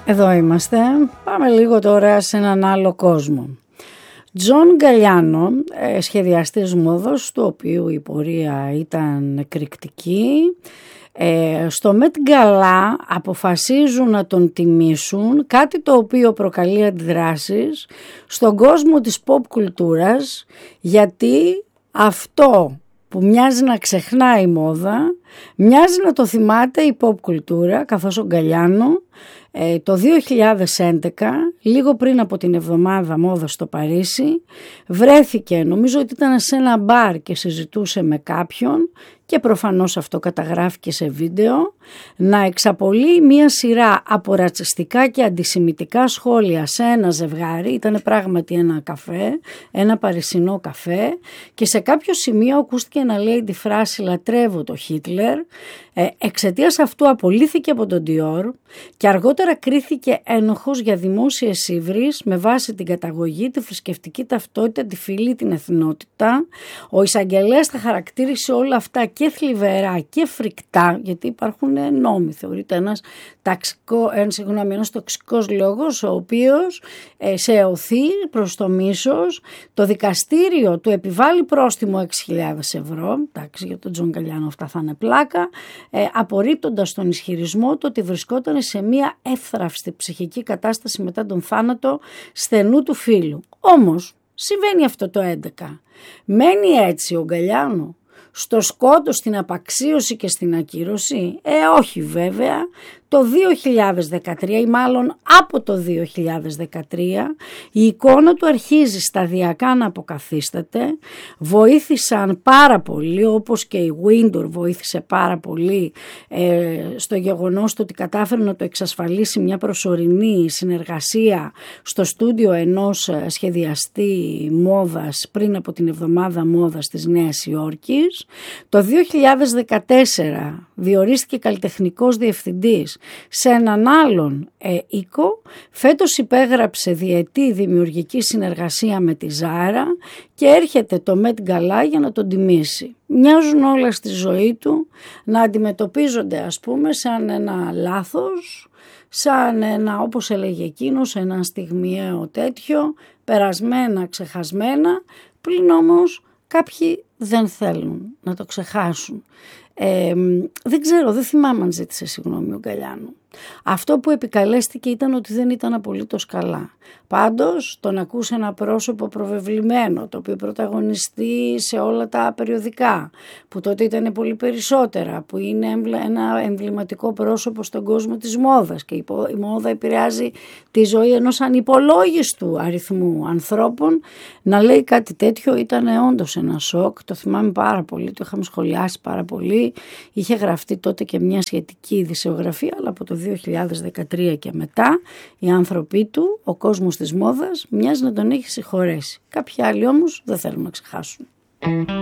Εδώ είμαστε. Πάμε λίγο τώρα σε έναν άλλο κόσμο. Τζον Γκαλιάνο, σχεδιαστής μόδας, του οποίου η πορεία ήταν εκρηκτική, στο Met Gala αποφασίζουν να τον τιμήσουν, κάτι το οποίο προκαλεί αντιδράσεις στον κόσμο της pop κουλτούρας, γιατί αυτό που μοιάζει να ξεχνάει η μόδα, μοιάζει να το θυμάται η pop κουλτούρα, καθώς ο Γκαλιάνο το 2011, λίγο πριν από την εβδομάδα μόδας στο Παρίσι, βρέθηκε, νομίζω ότι ήταν σε ένα μπαρ και συζητούσε με κάποιον, και προφανώς αυτό καταγράφηκε σε βίντεο, να εξαπολύει μία σειρά από ρατσιστικά και αντισημιτικά σχόλια σε ένα ζευγάρι. Ήταν πράγματι ένα καφέ, ένα παρισινό καφέ, και σε κάποιο σημείο ακούστηκε να λέει τη φράση «Λατρεύω το Χίτλερ». Εξαιτίας αυτού απολύθηκε από τον Dior και αργότερα κρίθηκε ένοχος για δημόσιες ύβρις με βάση την καταγωγή, τη θρησκευτική ταυτότητα, τη φυλή, την εθνότητα. Ο εισαγγελέας τα χαρακτήρισε όλα αυτά και θλιβερά και φρικτά, γιατί υπάρχουν νόμοι. Θεωρείται ένας τοξικός λόγος, ο οποίος σε οθεί προς το μίσος. Το δικαστήριο του επιβάλλει πρόστιμο 6.000 ευρώ. Εντάξει, για τον Τζον Γκαλιάνο αυτά θα είναι πλάκα. Απορρίπτοντας τον ισχυρισμό του ότι βρισκόταν σε μια εύθραυστη ψυχική κατάσταση μετά τον θάνατο στενού του φίλου. Όμως συμβαίνει αυτό το 11. Μένει έτσι ο Γκαλιάνο στο σκότος, στην απαξίωση και στην ακύρωση? Όχι βέβαια. Το 2013 ή μάλλον από το 2013 η εικόνα του αρχίζει σταδιακά να αποκαθίσταται. Βοήθησαν πάρα πολύ, όπως και η Windows βοήθησε πάρα πολύ στο γεγονός ότι κατάφερε να το εξασφαλίσει μια προσωρινή συνεργασία στο στούντιο ενός σχεδιαστή μόδας πριν από την εβδομάδα μόδας της Νέας Υόρκης. Το 2014 διορίστηκε καλλιτεχνικός διευθυντής σε έναν άλλον οίκο. Φέτος υπέγραψε διετή δημιουργική συνεργασία με τη Ζάρα και έρχεται το Met Gala για να τον τιμήσει. Μοιάζουν όλα στη ζωή του να αντιμετωπίζονται, ας πούμε, σαν ένα λάθος, σαν ένα, όπως έλεγε εκείνος, ένα στιγμιαίο τέτοιο, περασμένα, ξεχασμένα, πλην όμως κάποιοι δεν θέλουν να το ξεχάσουν. Δεν ξέρω, δεν θυμάμαι αν ζήτησε συγγνώμη ο Γκαλιάνο. Αυτό που επικαλέστηκε ήταν ότι δεν ήταν απολύτως καλά. Πάντως τον ακούσε ένα πρόσωπο προβεβλημένο, το οποίο πρωταγωνιστεί σε όλα τα περιοδικά, που τότε ήταν πολύ περισσότερα, που είναι ένα εμβληματικό πρόσωπο στον κόσμο της μόδας, και η μόδα επηρεάζει τη ζωή ενός ανυπολόγιστου αριθμού ανθρώπων. Να λέει κάτι τέτοιο ήταν όντως ένα σοκ. Το θυμάμαι πάρα πολύ, το είχαμε σχολιάσει πάρα πολύ. Είχε γραφτεί τότε και μια σχετική ειδησιογραφία, αλλά από το 2013 και μετά οι άνθρωποι του, ο κόσμος της μόδας, μοιάζει να τον έχει συγχωρέσει. Κάποιοι άλλοι όμως δεν θέλουν να ξεχάσουν.